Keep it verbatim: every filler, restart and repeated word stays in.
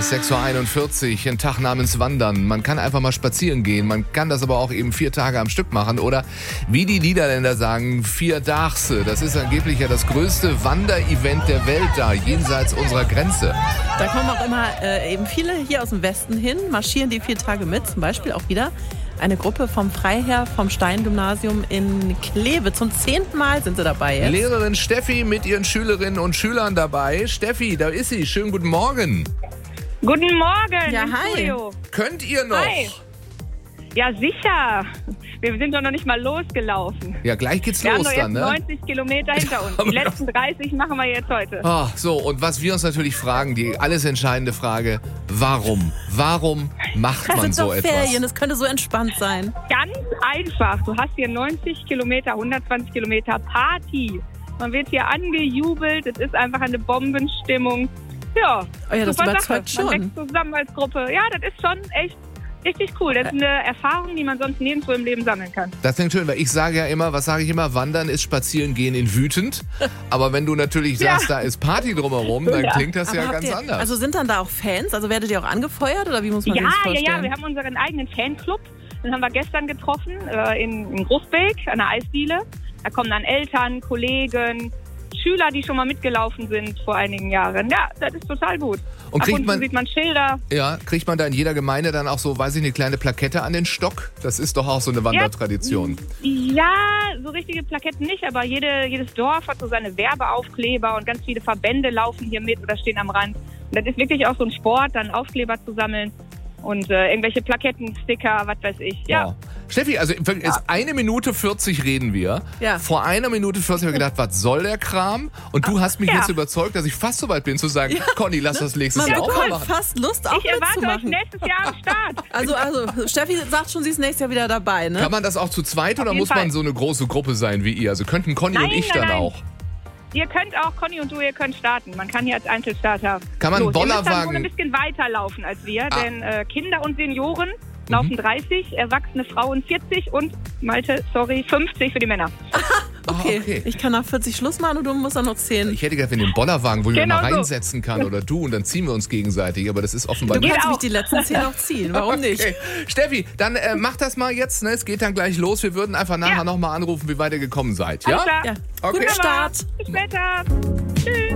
ist sechs Uhr einundvierzig, ein Tag namens Wandern. Man kann einfach mal spazieren gehen, man kann das aber auch eben vier Tage am Stück machen oder wie die Niederländer sagen, Vierdaagse. Das ist angeblich ja das größte Wanderevent der Welt da, jenseits unserer Grenze. Da kommen auch immer äh, eben viele hier aus dem Westen hin, marschieren die vier Tage mit, zum Beispiel auch wieder eine Gruppe vom Freiherr vom Stein-Gymnasium in Kleve. Zum zehnten Mal sind sie dabei jetzt. Lehrerin Steffi mit ihren Schülerinnen und Schülern dabei. Steffi, da ist sie. Schönen guten Morgen. Guten Morgen. Ja, im hi. Studio. Könnt ihr noch? Hi. Ja, sicher. Wir sind doch noch nicht mal losgelaufen. Ja, gleich geht's Wir los haben doch dann, jetzt ne? neunzig Kilometer hinter uns. Die letzten dreißig machen wir jetzt heute. Ah, so, und was wir uns natürlich fragen, die alles entscheidende Frage, warum? Warum macht Das man sind so doch etwas? Ferien, das könnte so entspannt sein. Ganz einfach. Du hast hier neunzig Kilometer, hundertzwanzig Kilometer Party. Man wird hier angejubelt. Es ist einfach eine Bombenstimmung. Ja, Oh ja, das super überzeugt Sache. Man schon. wächst zusammen als Gruppe. Ja, das ist schon echt richtig cool. Das ist eine Erfahrung, die man sonst nirgendwo im Leben sammeln kann. Das klingt schön, weil ich sage ja immer, was sage ich immer, Wandern ist Spazieren gehen in wütend. Aber wenn du natürlich sagst, Ja. da ist Party drumherum, dann Ja. klingt das ja Aber habt ganz ihr, anders. Also sind dann da auch Fans? Also werdet ihr auch angefeuert oder wie muss man Ja, sich das ja, vorstellen? ja, wir haben unseren eigenen Fanclub. Den haben wir gestern getroffen äh, in, in Großbeek an der Eisdiele. Da kommen dann Eltern, Kollegen, Schüler, die schon mal mitgelaufen sind vor einigen Jahren. Ja, das ist total gut. Und Ab kriegt und zu man- sieht man Schilder. Ja, kriegt man da in jeder Gemeinde dann auch so, weiß ich, eine kleine Plakette an den Stock? Das ist doch auch so eine Wandertradition. Ja, so richtige Plaketten nicht, aber jede, jedes Dorf hat so seine Werbeaufkleber und ganz viele Verbände laufen hier mit oder stehen am Rand. Und das ist wirklich auch so ein Sport, dann Aufkleber zu sammeln und äh, irgendwelche Plaketten, Sticker, was weiß ich. Ja. Wow. Steffi, also ist eine Minute vierzig reden wir. Ja. Vor einer Minute vierzig habe ich gedacht, was soll der Kram? Und du hast mich Ja. jetzt überzeugt, dass ich fast so weit bin zu sagen, Conny, lass das nächstes Man Jahr auch mal bekommt machen. fast Lust, auch Ich erwarte euch mitzumachen. nächstes Jahr am Start. Also, also Steffi sagt schon, sie ist nächstes Jahr wieder dabei, ne? Kann man das auch zu zweit oder jeden muss man Fall. so eine große Gruppe sein wie ihr? Also könnten Conny Nein, und ich nein, dann nein. auch. Ihr könnt auch, Conny und du, ihr könnt starten. Man kann hier als Einzelstarter Kann man los. Ihr müsst dann Bollerwagen- wohl ein bisschen weiterlaufen als wir, Ah. denn äh, Kinder und Senioren laufen dreißig, erwachsene Frauen vierzig und, Malte, sorry, fünfzig für die Männer. Okay. Ah, okay. Ich kann nach vierzig Schluss machen und du musst dann noch zehn. Ich hätte gedacht, wenn den Bollerwagen, wo ich Genau mal so. reinsetzen kann oder du und dann ziehen wir uns gegenseitig, aber das ist offenbar Du nicht. kannst auch. mich die letzten zehn noch ziehen, warum nicht? Okay. Steffi, dann äh, mach das mal jetzt, ne? Es geht dann gleich los. Wir würden einfach nachher Ja. nochmal anrufen, wie weit ihr gekommen seid. Alles Ja? klar. Ja. Okay. Guten Start. Bis später. Tschüss.